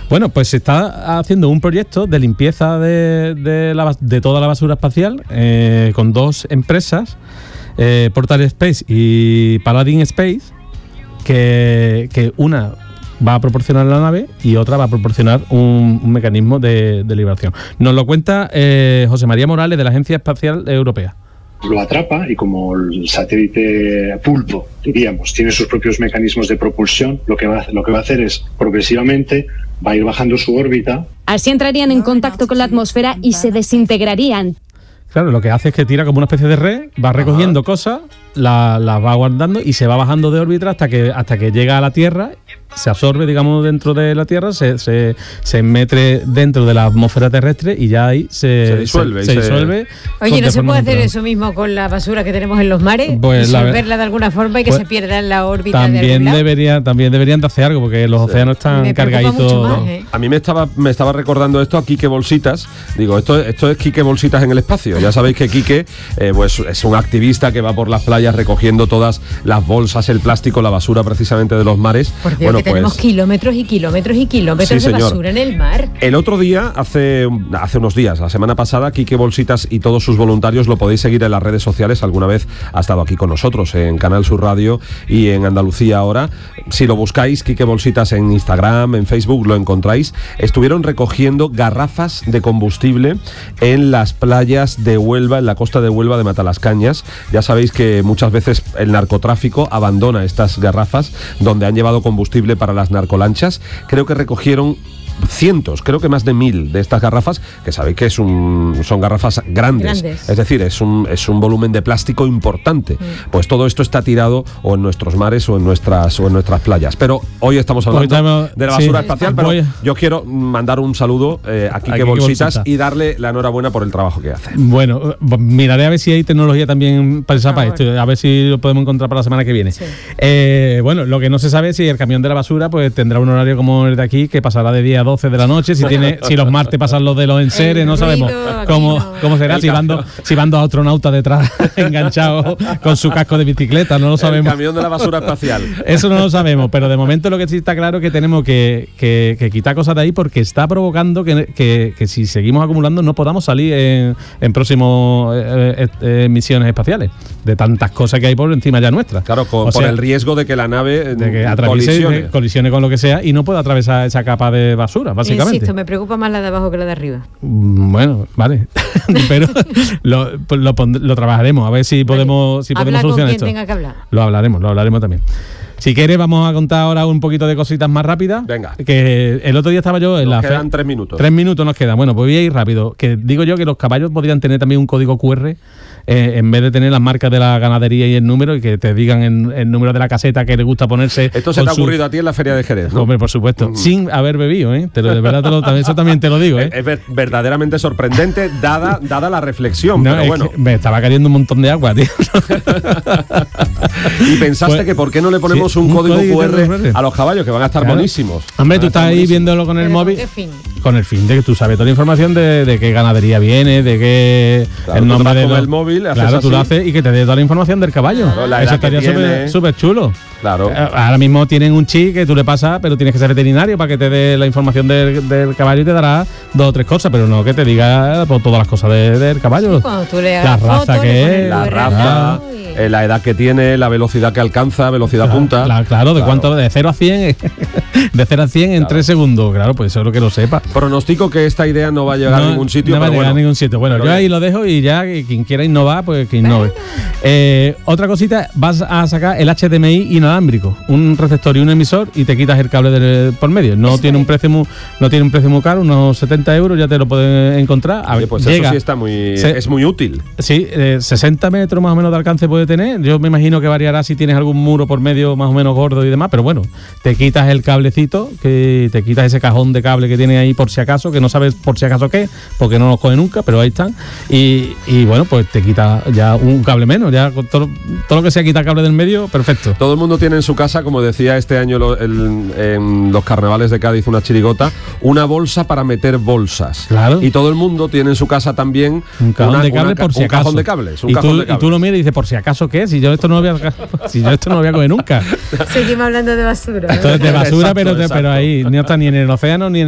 Bueno, pues se está haciendo un proyecto de limpieza de toda la basura espacial con dos empresas, Portal Space y Paladin Space, que una va a proporcionar la nave y otra va a proporcionar un mecanismo de liberación. Nos lo cuenta José María Morales, de la Agencia Espacial Europea. Lo atrapa y como el satélite pulpo, diríamos, tiene sus propios mecanismos de propulsión, lo que va a hacer es progresivamente va a ir bajando su órbita. Así entrarían en contacto con la atmósfera y se desintegrarían. Claro, lo que hace es que tira como una especie de red, va recogiendo cosas, las va guardando y se va bajando de órbita hasta que llega a la Tierra, se absorbe, digamos, dentro de la Tierra, se mete dentro de la atmósfera terrestre y ya ahí se disuelve. Oye, ¿no se puede hacer eso mismo con la basura que tenemos en los mares? Pues disolverla de alguna forma y que se pierda en la órbita de algún lado. También deberían de hacer algo, porque los océanos están cargaditos. Más, A mí me estaba recordando esto a Quique Bolsitas. Digo, esto es Quique Bolsitas en el espacio. Ya sabéis que Quique pues es un activista que va por las playas recogiendo todas las bolsas, el plástico, la basura precisamente de los mares. Porque tenemos kilómetros y kilómetros y kilómetros de basura en el mar. El otro día, hace unos días, la semana pasada, Quique Bolsitas y todos sus voluntarios lo podéis seguir en las redes sociales. Alguna vez ha estado aquí con nosotros en Canal Sur Radio y en Andalucía Ahora. Si lo buscáis, Quique Bolsitas en Instagram, en Facebook, lo encontráis. Estuvieron recogiendo garrafas de combustible en las playas de Huelva, en la costa de Huelva de Matalascañas. Ya sabéis que muchas veces el narcotráfico abandona estas garrafas donde han llevado combustible para las narcolanchas. Creo que recogieron cientos, creo que más de 1000 de estas garrafas, que sabéis que son garrafas grandes. Es decir, es un volumen de plástico importante. Pues todo esto está tirado o en nuestros mares o en nuestras playas. Pero hoy estamos hablando de la basura espacial, pero yo quiero mandar un saludo a Quique Bolsitas y darle la enhorabuena por el trabajo que hace. Bueno, miraré a ver si hay tecnología también para esto, a ver si lo podemos encontrar para la semana que viene. Sí. Bueno, lo que no se sabe es si el camión de la basura pues tendrá un horario como el de aquí, que pasará de día a 12 de la noche, si los martes pasan los de los enseres, no sabemos cómo será, si van dos astronautas detrás enganchados con su casco de bicicleta, no lo sabemos. El camión de la basura espacial. Eso no lo sabemos, pero de momento lo que sí está claro es que tenemos que quitar cosas de ahí, porque está provocando que si seguimos acumulando no podamos salir en próximas misiones espaciales, de tantas cosas que hay por encima ya nuestras. Claro, por el riesgo de que la nave colisione con lo que sea y no pueda atravesar esa capa de basura, básicamente. Insisto, me preocupa más la de abajo que la de arriba. Bueno, vale. Pero lo trabajaremos, a ver si podemos solucionar esto. Con quien tenga que hablar. Lo hablaremos también. Si quieres, vamos a contar ahora un poquito de cositas más rápidas. Venga. Que el otro día estaba yo en nos quedan 3 minutos. 3 minutos nos quedan. Bueno, pues voy a ir rápido. Que digo yo que los caballos podrían tener también un código QR en vez de tener las marcas de la ganadería y el número, y que te digan el número de la caseta que le gusta ponerse. Esto se te ha ocurrido a ti en la Feria de Jerez, ¿no? Hombre, por supuesto. Sin haber bebido, ¿eh? De verdad, eso también te lo digo, ¿eh? Es verdaderamente sorprendente, dada la reflexión. No, pero bueno. Me estaba cayendo un montón de agua, tío. Y pensaste que por qué no le ponemos un código QR a los caballos, que van a estar buenísimos. Hombre, tú estás ahí viéndolo con el móvil. Con el fin de que tú sabes toda la información de qué ganadería viene, de qué el nombre del móvil. Claro, tú lo haces y que te dé toda la información del caballo. Claro, eso estaría súper chulo. Claro. Ahora mismo tienen un chip que tú le pasas, pero tienes que ser veterinario para que te dé la información del caballo y te dará 2 o 3 cosas, pero no que te diga todas las cosas del caballo. Sí, cuando tú le la raza que es, la raza, la edad que tiene, la velocidad que alcanza, velocidad punta. Claro, de cuánto, de 0 a 100, de 0 a 100 en 3 segundos. Claro, pues eso es lo que lo sepa. Pronostico que esta idea no va a llegar a ningún sitio. No va a llegar a ningún sitio. Bueno, yo ahí lo dejo y ya quien quiera innovar, pues que innove. Otra cosita, vas a sacar el HDMI inalámbrico, un receptor y un emisor, y te quitas el cable por medio. No tiene un precio muy caro, unos 70 euros ya te lo puedes encontrar. Oye, pues eso sí está es muy útil. Sí, 60 metros más o menos de alcance puede tener. Yo me imagino que variará si tienes algún muro por medio más o menos gordo y demás, pero bueno, te quitas el cablecito, que te quitas ese cajón de cable que tiene ahí por si acaso, que no sabes por si acaso qué, porque no los coge nunca, pero ahí están. Y bueno, pues te quita ya un cable menos, ya con todo lo que sea quitar cable del medio, perfecto. Todo el mundo tiene en su casa, como decía este año en los carnavales de Cádiz, una chirigota, una bolsa para meter bolsas. Claro. Y todo el mundo tiene en su casa también un cajón de cable por si acaso. Cajón de cables, y tú lo miras y dices, por si acaso qué, si yo esto no lo voy a coger nunca. Seguimos hablando de basura. Esto es de basura, exacto. Pero ahí no está ni en el océano ni en